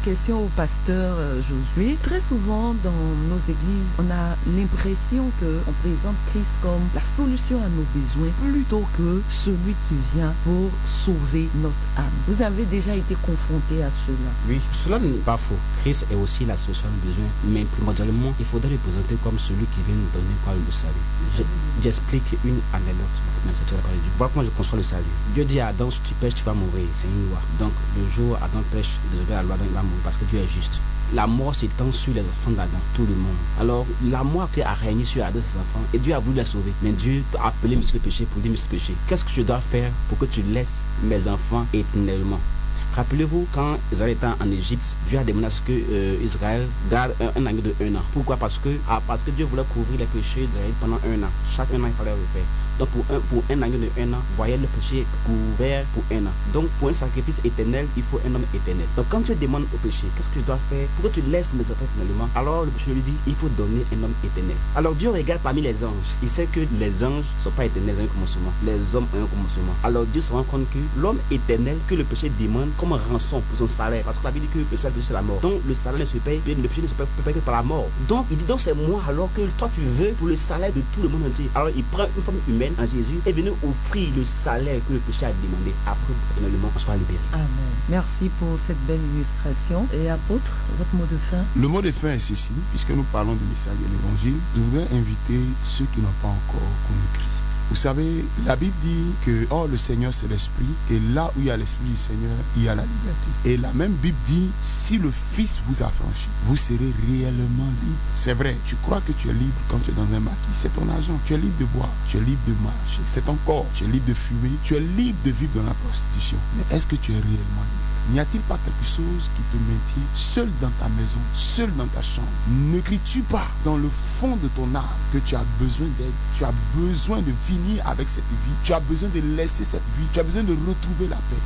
question au pasteur Josué. Très souvent dans nos églises, on a l'impression qu'on présente Christ comme la solution à nos besoins plutôt que celui qui vient pour sauver notre âme. Vous avez déjà été confronté à cela? Oui, cela n'est pas faux. Christ est aussi la solution à nos besoins, mais primordialement, il faudrait le présenter comme celui qui vient nous donner quoi, le salut. J'explique une anecdote. Voilà comment je conçois le salut. Dieu dit à Adam, si tu pêches, tu vas mourir. C'est une loi. Donc, le jour où Adam pêche, désolé la loi, donc il va mourir parce que Dieu est juste. La mort s'étend sur les enfants d'Adam, tout le monde. Alors, la mort a régné sur Adam et ses enfants et Dieu a voulu les sauver. Mais Dieu a appelé monsieur le péché pour dire monsieur le péché. Qu'est-ce que je dois faire pour que tu laisses mes enfants éternellement? Rappelez-vous, quand Israël était en Égypte, Dieu a demandé à ce que Israël garde un agneau de 1 an. Pourquoi? Parce que Dieu voulait couvrir les péchés d'Israël pendant 1 an. Chaque 1 an, il fallait refaire. Donc pour un agneau de 1 an, voyez le péché couvert pour 1 an. Donc pour un sacrifice éternel, il faut un homme éternel. Donc quand tu demandes au péché, qu'est-ce que je dois faire pour que tu laisses mes enfants éternellement? Alors le péché lui dit, il faut donner un homme éternel. Alors Dieu regarde parmi les anges. Il sait que les anges ne sont pas éternels à un commencement. Les hommes ont un commencement. Alors Dieu se rend compte que l'homme éternel que le péché demande comme rançon pour son salaire. Parce que la Bible dit que le salaire c'est la mort. Donc le salaire ne se paye, le péché ne se paye que par la mort. Donc il dit, donc c'est moi alors que toi tu veux pour le salaire de tout le monde entier. Alors il prend une forme humaine en Jésus et venir offrir le salaire que le péché a demandé afin que finalement on soit libéré. Amen. Merci pour cette belle illustration. Et apôtre, votre mot de fin? Le mot de fin est ceci, puisque nous parlons du message de l'évangile, je voudrais inviter ceux qui n'ont pas encore connu Christ. Vous savez, la Bible dit que le Seigneur c'est l'Esprit, et là où il y a l'Esprit du Seigneur, il y a la liberté. Et la même Bible dit, si le Fils vous affranchit, vous serez réellement libre. C'est vrai, tu crois que tu es libre quand tu es dans un maquis, c'est ton argent. Tu es libre de boire, tu es libre de marcher, c'est ton corps. Tu es libre de fumer, tu es libre de vivre dans la prostitution. Mais est-ce que tu es réellement libre? N'y a-t-il pas quelque chose qui te maintient seul dans ta maison, seul dans ta chambre? Ne cries-tu pas dans le fond de ton âme que tu as besoin d'aide? Tu as besoin de finir avec cette vie. Tu as besoin de laisser cette vie. Tu as besoin de retrouver la paix.